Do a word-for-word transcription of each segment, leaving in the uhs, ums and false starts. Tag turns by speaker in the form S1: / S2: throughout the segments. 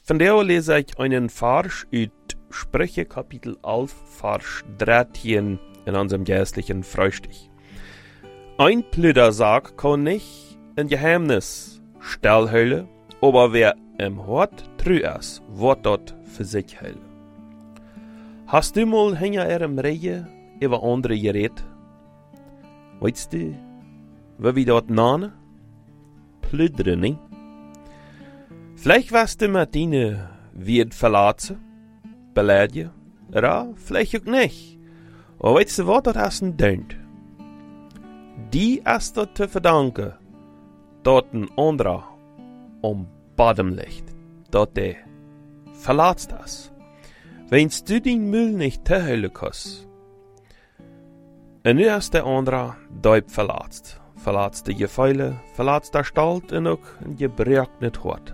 S1: Von der lese ich einen Vers aus Sprüche Kapitel elf, Vers dreizehn in unserem geistlichen Frühstück. Ein Plüdersack kann nicht in Geheimnis stillhüllen, aber wer im Hort treu ist, wird dort für sich hüllen. Hast du mal hinter ihrem Reihe über andere geredet? Weißt du, wie wir dort nahen? Plüdern, nicht? Vielleicht wirst du mit ihnen wird verlassen, beleidigen, oder vielleicht auch nicht. Aber weißt du, was das ist ein Dönt? Die ist dort zu verdanken, dort ein anderer am Boden liegt, dort der verletzt ist. Wenn du den Müll nicht zuhören kannst, und nu ist der andere deut verletzt, verletzt die Gefühle, verletzt der Stalt und auch ein gebrochenes Hort.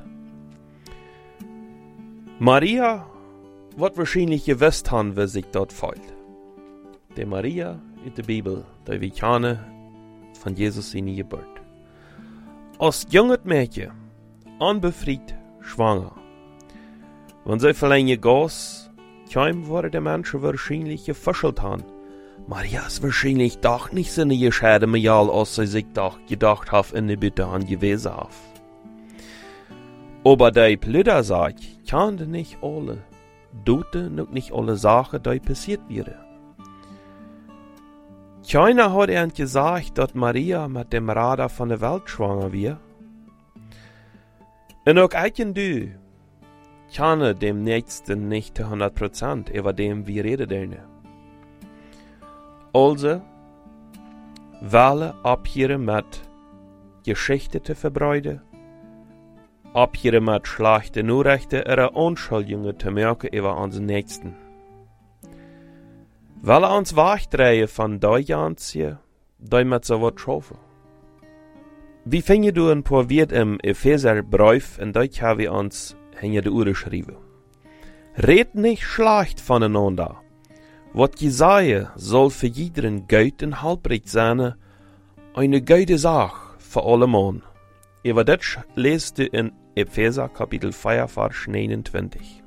S1: Maria wird wahrscheinlich gewusst haben, wie sich dort fühlt. Die Maria in der Bibel, die wir kennen von Jesus in die Geburt. Als junges Mädchen, unbefreit, schwanger. Wenn sie verlängert Gas kam, wurde der Menschen wahrscheinlich gefäschelt haben. Maria ist wahrscheinlich doch nicht so eine gescheite Majal, als sie sich doch gedacht hat, in der Bitte an gewesen hat. Aber die Plüder sagt, kannte nicht alle, dute noch nicht alle Sachen, die passiert wären. Keiner hat ihnen gesagt, dass Maria mit dem Radar von der Welt schwanger wird. Und auch ich und du kennen dem Nächsten nicht zu hundert Prozent, über dem wir reden. Also, wähle abhören mit Geschichte zu verbreiten, abhören mit schlechten Nachrichten oder Anschuldigungen zu merken über unseren Nächsten. Weil er uns wegdrehen von der Ganzen, die mit so was schaffen. Wie fingen du ein paar Wort im Epheserbrief, und dort haben wir uns hinter der Uhr geschrieben. Red nicht schlecht voneinander. Was Jesaja soll für jeden gut und halbrecht sein, eine gute Sache für alle Mann. Über das lest du in Epheser Kapitel vier, Vers neunundzwanzig.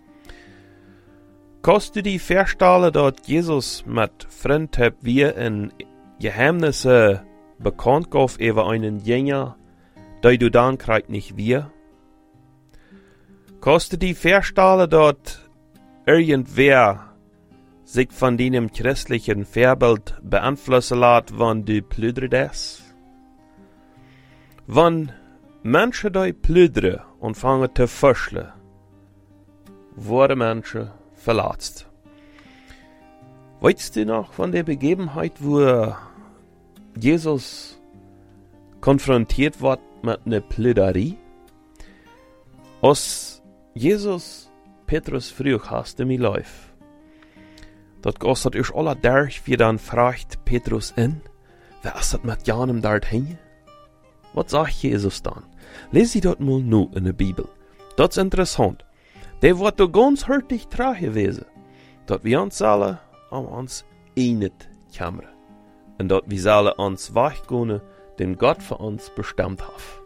S1: Kannst du dir vorstellen, dass Jesus mit Freundschaft wie in Geheimnisse bekannt gab über einen Jünger, der du dann kriegst nicht wir? Kannst du dir vorstellen, dass irgendwer sich von deinem christlichen Vorbild beeinflussen lässt, wenn du plüderst? Wenn Menschen die plüdern und fangen zu fuscheln, wurden Menschen verletzt. Weißt du noch von der Begebenheit, wo Jesus konfrontiert wird mit einer Plüderie? Als Jesus Petrus früh hasste mir läuft, dat kostet euch alle durch, wie dann fragt Petrus in, wer ist das mit Janem dort hin? Was sagt Jesus dann? Lese dort mal nu in der Bibel. Das ist interessant. Der wird doch ganz hurtig dran gewesen, dass wir uns alle an uns einet kommen und dass wir alle uns wachgehen, den Gott für uns bestimmt hat.